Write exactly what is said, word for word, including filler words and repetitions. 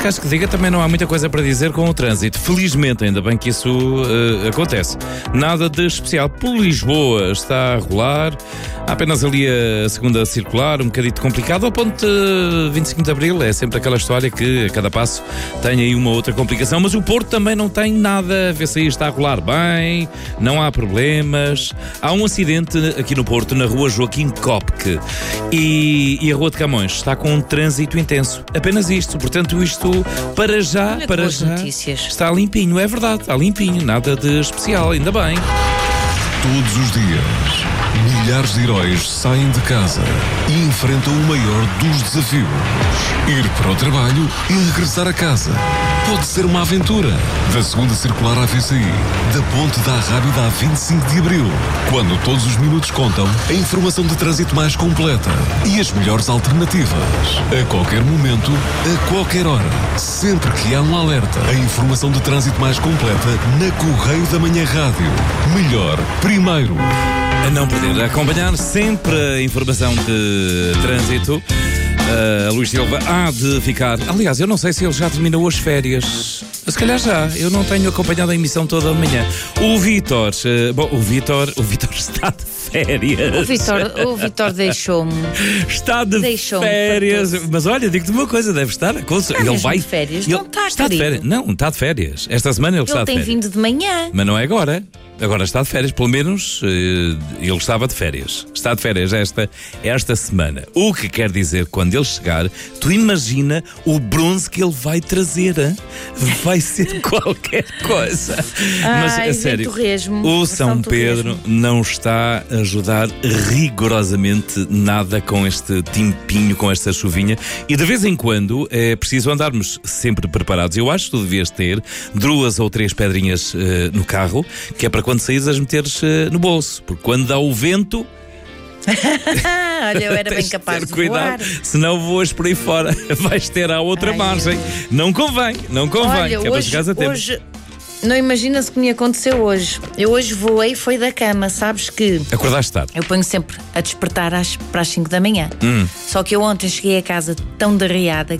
queres que diga, também não há muita coisa para dizer com o trânsito. Felizmente, ainda bem que isso uh, acontece. Nada de especial. Por Lisboa está a rolar. Há apenas ali a segunda circular, um bocadinho complicado. Ao ponto de vinte e cinco de Abril, é sempre aquela história que a cada passo tem aí uma outra complicação. Mas o Porto também não tem nada. Vê-se aí, está a rolar bem, não há problemas. Há um acidente aqui no Porto, na rua Joaquim Copque. E, e a rua de Camões está com um trânsito intenso. Apenas isto. Portanto, isto para já, Olha, para já, notícias. está limpinho. É verdade, está limpinho. Nada de especial, ainda bem. Todos os dias, milhares de heróis saem de casa e enfrentam o maior dos desafios. Ir para o trabalho e regressar a casa. Pode ser uma aventura. Da segunda circular à V C I, da ponte da Arrábida a vinte e cinco de Abril. Quando todos os minutos contam, a informação de trânsito mais completa e as melhores alternativas. A qualquer momento, a qualquer hora. Sempre que há um alerta, a informação de trânsito mais completa na Correio da Manhã Rádio. Melhor, primeiro. A não poder acompanhar sempre a informação de trânsito. Uh, Luís Silva há de ficar. Aliás, eu não sei se ele já terminou as férias. Se calhar já. Eu não tenho acompanhado a emissão toda a manhã. O Vítor. Uh, bom, o Vítor. O Vítor está de férias. O Vítor, o Vítor deixou-me. Está de Deixou-me férias. fartoso. Mas olha, digo-te uma coisa: deve estar. Está ele mesmo vai. de férias? Ele Não está, está de querido. férias. Não, está de férias. Esta semana ele, está Ele de tem férias. vindo de manhã. Mas não é agora. Agora está de férias, pelo menos eh, ele estava de férias. Está de férias esta, esta semana. O que quer dizer, quando ele chegar, tu imagina o bronze que ele vai trazer, hein? Vai ser qualquer coisa. Mas, Ai, a sério, Torresmo, o versão São Pedro Torresmo. não está a ajudar rigorosamente nada com este timpinho, com esta chuvinha. E de vez em quando é preciso andarmos sempre preparados. Eu acho que tu devias ter duas ou três pedrinhas eh, no carro, que é para quando saís as meteres uh, no bolso, porque quando dá o vento Olha, eu era tens bem de capaz ter de cuidado, voar. senão voas por aí fora, vais ter à outra Ai, margem. eu- Não convém, não convém, Olha, que é para hoje, chegares a tempo. hoje não imaginas o que me aconteceu hoje. Eu hoje voei, foi da cama. Sabes que Acordaste tarde. eu ponho sempre a despertar às, para as cinco da manhã. Hum. Só que eu ontem cheguei a casa tão derreada